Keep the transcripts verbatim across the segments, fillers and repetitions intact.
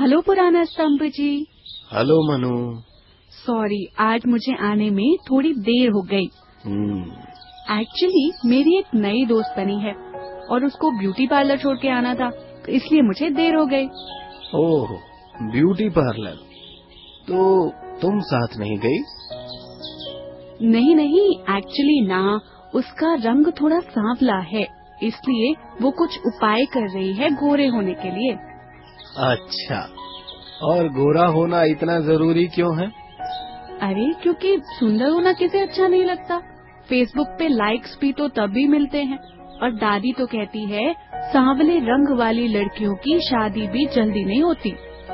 Hello पुराना स्तंभ जी। Hello Manu. Sorry, आज मुझे आने में थोड़ी देर हो गई। एक्चुअली मेरी एक नई दोस्त बनी है और उसको ब्यूटी पार्लर छोड़ के आना था, तो इसलिए मुझे देर हो गई। ओह, ब्यूटी पार्लर, तो तुम साथ नहीं गई? नहीं नहीं, एक्चुअली ना, उसका रंग थोड़ा सांवला है, इसलिए वो कुछ उपाय कर रही है गोरे होने के लिए। अच्छा, और गोरा होना इतना जरूरी क्यों है? अरे क्योंकि सुंदर होना किसे अच्छा नहीं लगता। फेसबुक पे लाइक्स भी तो तभी मिलते हैं, और दादी तो कहती है सांवले रंग वाली लड़कियों की शादी भी जल्दी नहीं होती।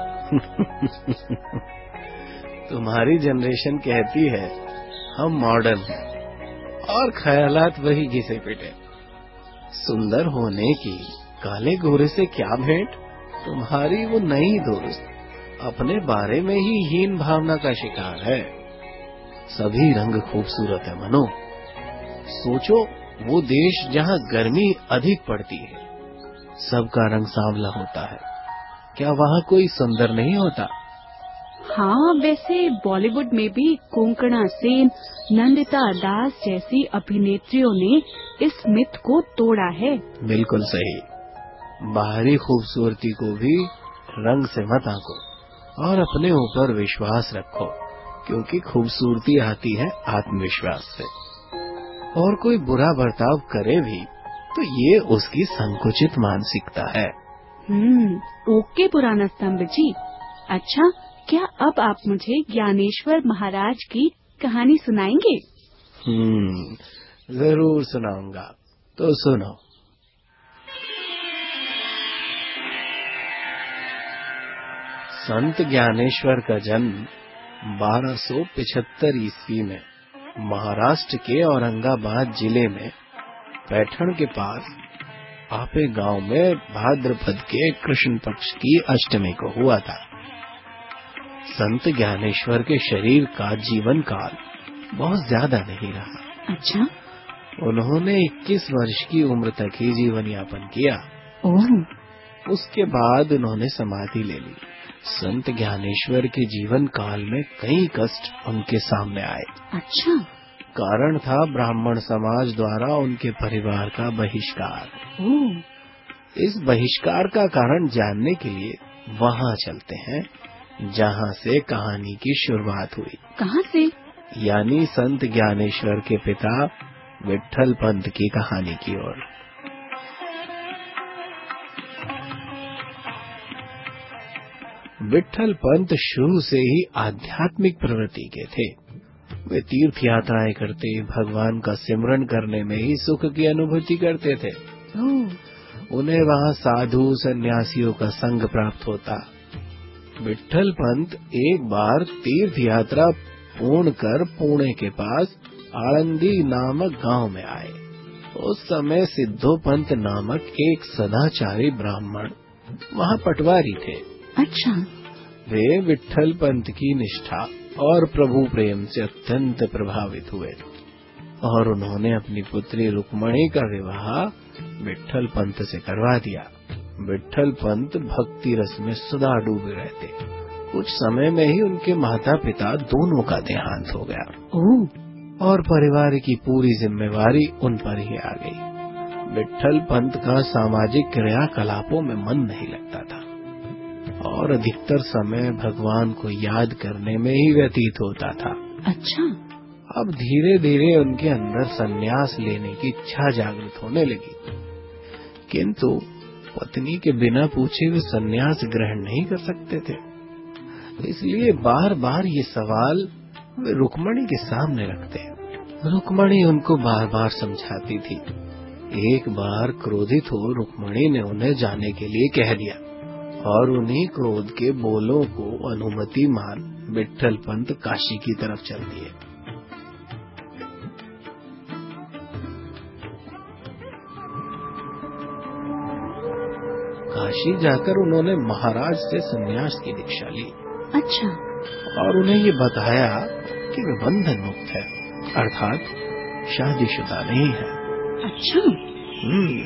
तुम्हारी जनरेशन कहती है हम मॉडर्न हैं और ख्यालात वही घिसे पिटे। सुंदर होने की काले गोरे से क्या भेंट। तुम्हारी वो नई दोस्त अपने बारे में ही हीन भावना का शिकार है। सभी रंग खूबसूरत है मनो। सोचो, वो देश जहाँ गर्मी अधिक पड़ती है, सबका रंग सांवला होता है, क्या वहाँ कोई सुंदर नहीं होता? हाँ, वैसे बॉलीवुड में भी कोंकणा सेन, नंदिता दास जैसी अभिनेत्रियों ने इस मिथ को तोड़ा है। बिल्कुल सही। बाहरी खूबसूरती को भी रंग से मत आंको और अपने ऊपर विश्वास रखो, क्योंकि खूबसूरती आती है आत्मविश्वास से। और कोई बुरा बर्ताव करे भी तो ये उसकी संकुचित मानसिकता है। हम्म, ओके पुराना स्तंभ जी। अच्छा, क्या अब आप मुझे ज्ञानेश्वर महाराज की कहानी सुनाएंगे? हम्म, जरूर सुनाऊंगा, तो सुनो। संत ज्ञानेश्वर का जन्म बारह सौ पचहत्तर ईस्वी में महाराष्ट्र के औरंगाबाद जिले में पैठण के पास आपे गांव में भाद्रपद के कृष्ण पक्ष की अष्टमी को हुआ था। संत ज्ञानेश्वर के शरीर का जीवन काल बहुत ज्यादा नहीं रहा। अच्छा। उन्होंने इक्कीस वर्ष की उम्र तक ही जीवन यापन किया। ओह। उसके बाद उन्होंने समाधि ले ली। संत ज्ञानेश्वर के जीवन काल में कई कष्ट उनके सामने आए। अच्छा। कारण था ब्राह्मण समाज द्वारा उनके परिवार का बहिष्कार। ओह। इस बहिष्कार का कारण जानने के लिए वहाँ चलते हैं जहाँ से कहानी की शुरुआत हुई। कहाँ से? यानी संत ज्ञानेश्वर के पिता विट्ठल पंत की कहानी की ओर। विट्ठल पंत शुरू से ही आध्यात्मिक प्रवृत्ति के थे। वे तीर्थ यात्राएं करते, भगवान का सिमरन करने में ही सुख की अनुभूति करते थे। उन्हें वहाँ साधु सन्यासियों का संग प्राप्त होता। विट्ठल पंत एक बार तीर्थ यात्रा पूर्ण कर पुणे के पास आळंदी नामक गांव में आए। उस समय सिद्धो पंत नामक एक सदाचारी ब्राह्मण वहाँ पटवारी थे। अच्छा। वे विट्ठल पंत की निष्ठा और प्रभु प्रेम से अत्यंत प्रभावित हुए और उन्होंने अपनी पुत्री रुक्मणी का विवाह विट्ठल पंत से करवा दिया। विट्ठल पंत भक्ति रस में सदा डूबे रहते। कुछ समय में ही उनके माता पिता दोनों का देहांत हो गया। ओह। और परिवार की पूरी जिम्मेवारी उन पर ही आ गई। विट्ठल पंत का सामाजिक क्रियाकलापों में मन नहीं लगता था और अधिकतर समय भगवान को याद करने में ही व्यतीत होता था। अच्छा। अब धीरे धीरे उनके अंदर संन्यास लेने की इच्छा जागृत होने लगी, किंतु पत्नी के बिना पूछे वे संन्यास ग्रहण नहीं कर सकते थे। इसलिए बार बार ये सवाल वे रुक्मणी के सामने रखते। रुक्मणी उनको बार बार समझाती थी। एक बार क्रोधित हो रुक्मणी ने उन्हें जाने के लिए कह दिया और उन्हीं क्रोध के बोलों को अनुमति मान विट्ठल पंत काशी की तरफ चल दिए। काशी जाकर उन्होंने महाराज से संन्यास की दीक्षा ली। अच्छा। और उन्हें ये बताया कि वे बंधन मुक्त है, अर्थात शादीशुदा नहीं है। अच्छा। हम्म